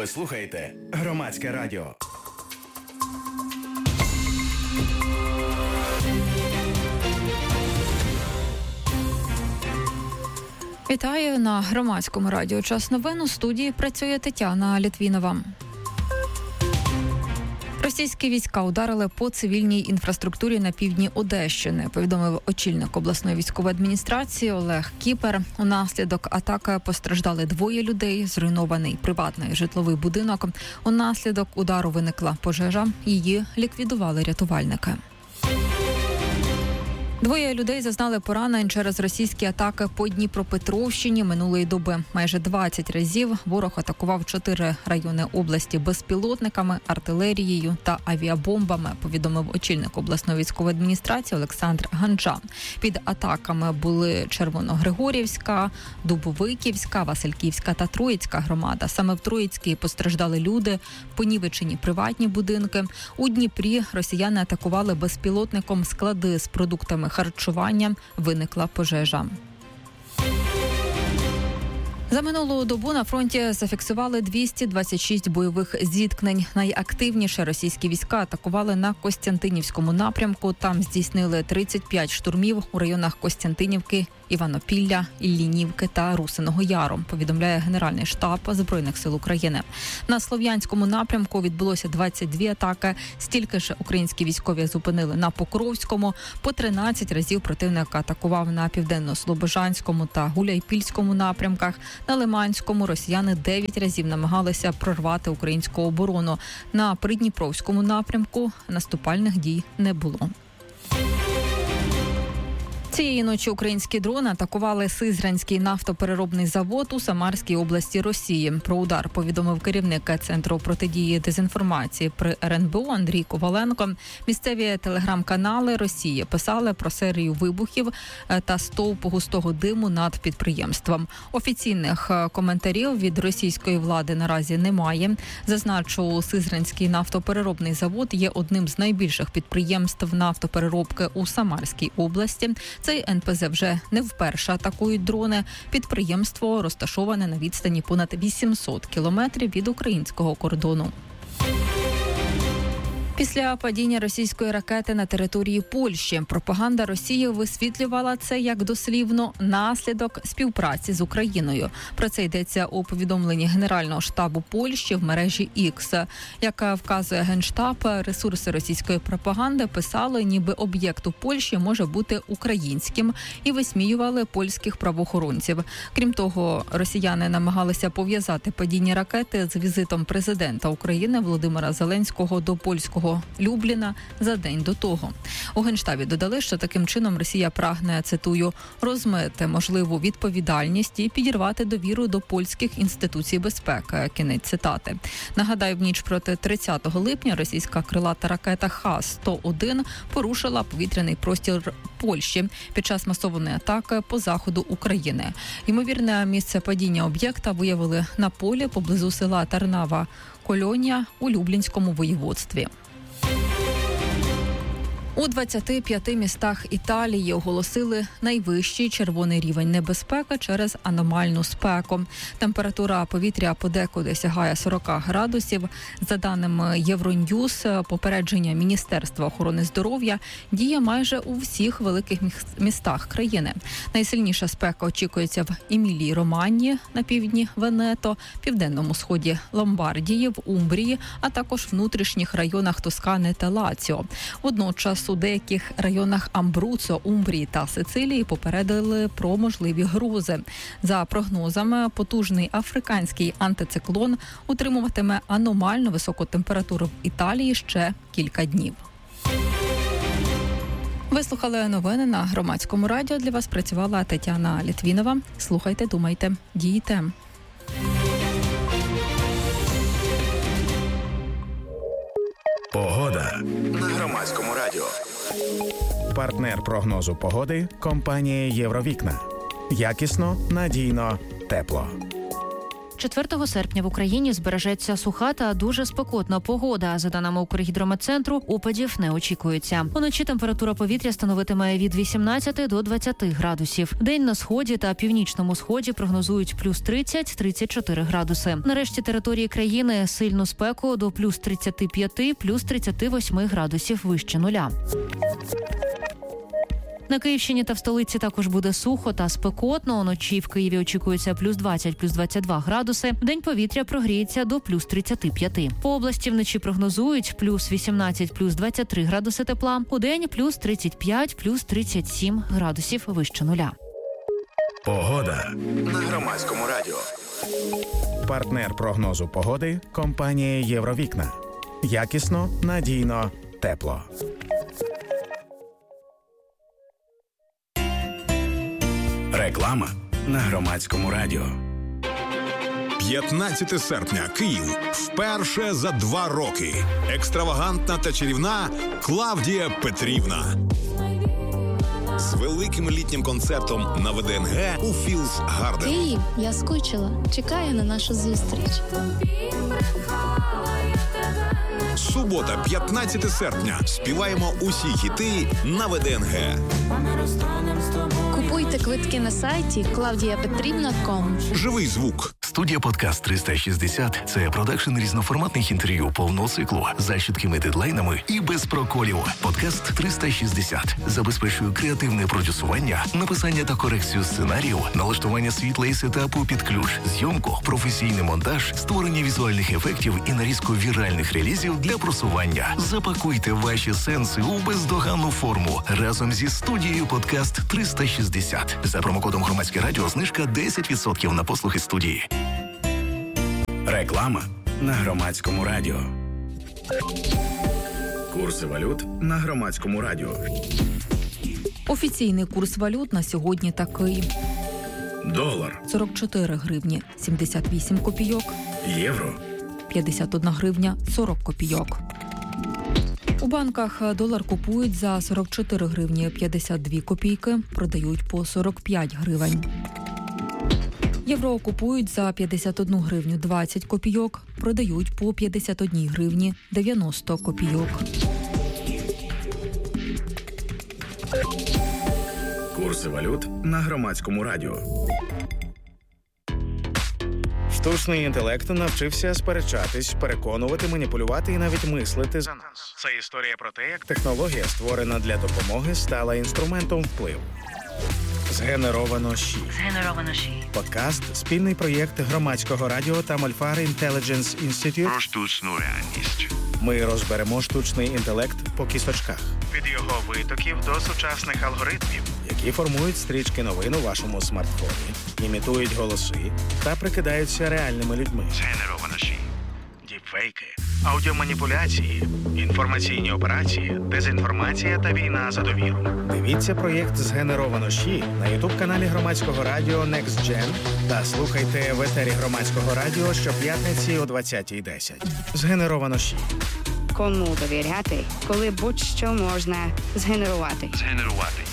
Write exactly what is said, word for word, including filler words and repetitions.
Ви слухаєте Громадське радіо. Вітаю на Громадському радіо. Час новин. У студії працює Тетяна Літвінова. Російські війська ударили по цивільній інфраструктурі на півдні Одещини, повідомив очільник обласної військової адміністрації Олег Кіпер. Унаслідок атаки постраждали двоє людей, зруйнований приватний житловий будинок. Унаслідок удару виникла пожежа, її ліквідували рятувальники. Двоє людей зазнали поранень через російські атаки по Дніпропетровщині минулої доби. Майже двадцять разів ворог атакував чотири райони області безпілотниками, артилерією та авіабомбами, повідомив очільник обласної військової адміністрації Олександр Ганджан. Під атаками були Червоногригорівська, Дубовиківська, Васильківська та Троїцька громада. Саме в Троїцькій постраждали люди, понівечені приватні будинки. У Дніпрі росіяни атакували безпілотником склади з продуктами харчування, виникла пожежа. За минулу добу на фронті зафіксували двісті двадцять шість бойових зіткнень. Найактивніше російські війська атакували на Костянтинівському напрямку. Там здійснили тридцять п'ять штурмів у районах Костянтинівки, Іванопілля, Іллінівки та Русиного Яру, повідомляє Генеральний штаб Збройних сил України. На Слов'янському напрямку відбулося двадцять дві атаки. Стільки ж українські військові зупинили на Покровському. По тринадцять разів противник атакував на Південно-Слобожанському та Гуляйпільському напрямках. На Лиманському росіяни дев'ять разів намагалися прорвати українську оборону. На Придніпровському напрямку наступальних дій не було. Цієї ночі українські дрони атакували Сизранський нафтопереробний завод у Самарській області Росії. Про удар повідомив керівник Центру протидії дезінформації при ер ен бе о Андрій Коваленко. Місцеві телеграм-канали Росії писали про серію вибухів та стовп густого диму над підприємством. Офіційних коментарів від російської влади наразі немає. Зазначу, Сизранський нафтопереробний завод є одним з найбільших підприємств нафтопереробки у Самарській області. Цей ен пе зет вже не вперше атакують дрони. Підприємство розташоване на відстані понад вісімсот кілометрів від українського кордону. Після падіння російської ракети на території Польщі пропаганда Росії висвітлювала це як дослівно наслідок співпраці з Україною. Про це йдеться у повідомленні Генерального штабу Польщі в мережі X. Як вказує Генштаб, ресурси російської пропаганди писали, ніби об'єкт у Польщі може бути українським, і висміювали польських правоохоронців. Крім того, росіяни намагалися пов'язати падіння ракети з візитом президента України Володимира Зеленського до польського Любліна за день до того. У Генштабі додали, що таким чином Росія прагне, цитую, розмити можливу відповідальність і підірвати довіру до польських інституцій безпеки. Кінець цитати. Нагадаю, в ніч проти тридцятого липня російська крилата ракета Х сто один порушила повітряний простір Польщі під час масованої атаки по заходу України. Ймовірне місце падіння об'єкта виявили на полі поблизу села Тарнава Колонія у Люблінському воєводстві. У двадцяти п'яти містах Італії оголосили найвищий червоний рівень небезпеки через аномальну спеку. Температура повітря подекуди сягає сорок градусів. За даними Євроньюз, попередження Міністерства охорони здоров'я діє майже у всіх великих містах країни. Найсильніша спека очікується в Емілії-Романії на півдні Венето, південному сході Ломбардії, в Умбрії, а також внутрішніх районах Тоскани та Лаціо. Водночас у деяких районах Амбруцо, Умбрії та Сицилії попередили про можливі грози. За прогнозами, потужний африканський антициклон утримуватиме аномально високу температуру в Італії ще кілька днів. Ви слухали новини на Громадському радіо. Для вас працювала Тетяна Літвінова. Слухайте, думайте, дійте. Погода на Громадському радіо. Партнер прогнозу погоди – компанія «Євровікна». Якісно, надійно, тепло. четвертого серпня в Україні збережеться суха та дуже спекотна погода. За даними Укргідрометцентру, опадів не очікується. Уночі температура повітря становитиме від вісімнадцяти до двадцяти градусів. День на сході та північному сході прогнозують плюс тридцять - тридцять чотири градуси. На решті території країни сильну спеку до плюс тридцяти п'яти - плюс тридцяти восьми градусів вище нуля. На Київщині та в столиці також буде сухо та спекотно. Уночі в Києві очікується плюс двадцять - плюс двадцять два градуси. Вдень повітря прогріється до плюс тридцяти п'яти. По області вночі прогнозують плюс вісімнадцять - плюс двадцять три градуси тепла. Удень плюс тридцять п'ять - плюс тридцять сім градусів вище нуля. Погода на Громадському радіо. Партнер прогнозу погоди – компанія «Євровікна». Якісно, надійно, тепло. Реклама на Громадському радіо. п'ятнадцяте серпня. Київ. Вперше за два роки. Екстравагантна та чарівна Клавдія Петрівна. З великим літнім концертом на ВДНГ у Філс Гарден. Київ, я скучила. Чекаю на нашу зустріч. Субота, п'ятнадцяте серпня. Співаємо усі хіти на ВДНГ. Купуйте квитки на сайті клавдія петрівна крапка ком. Живий звук. Студія «Подкаст триста шістдесят» – це продакшн різноформатних інтерв'ю повного циклу за чіткими дедлайнами і без проколів. «Подкаст триста шістдесят» забезпечує креативне продюсування, написання та корекцію сценаріїв, налаштування світла і сетапу під ключ, зйомку, професійний монтаж, створення візуальних ефектів і нарізку віральних релізів для просування. Запакуйте ваші сенси у бездоганну форму разом зі студією «Подкаст триста шістдесят». За промокодом «Громадське радіо» знижка десять відсотків на послуги студії. Реклама на Громадському радіо. Курси валют на Громадському радіо. Офіційний курс валют на сьогодні такий. Долар сорок чотири гривні сімдесят вісім копійок. Євро п'ятдесят одна гривня сорок копійок. У банках долар купують за сорок чотири гривні п'ятдесят дві копійки, продають по сорок п'ять гривень. Євро купують за п'ятдесят одну гривню двадцять копійок, продають по п'ятдесят одна гривні дев'яносто копійок. Курси валют на Громадському радіо. Штучний інтелект навчився сперечатись, переконувати, маніпулювати і навіть мислити за нас. Це історія про те, як технологія, створена для допомоги, стала інструментом впливу. Згенеровано ЩІ. Згенеровано ЩІ. Подкаст – спільний проєкт Громадського радіо та Мольфар Intelligence Institute. Про штучну реальність. Ми розберемо штучний інтелект по кісточках. Від його витоків до сучасних алгоритмів, які формують стрічки новин у вашому смартфоні, імітують голоси та прикидаються реальними людьми. Згенеровано ЩІ. Діпфейки, аудіоманіпуляції, інформаційні операції, дезінформація та війна за довіру. Дивіться проєкт «Згенеровано ЩІ» на ютуб-каналі Громадського радіо Next Gen та слухайте в етері Громадського радіо щоп'ятниці о двадцятій десять. «Згенеровано ЩІ». Кому довіряти, коли будь-що можна згенерувати? Згенерувати.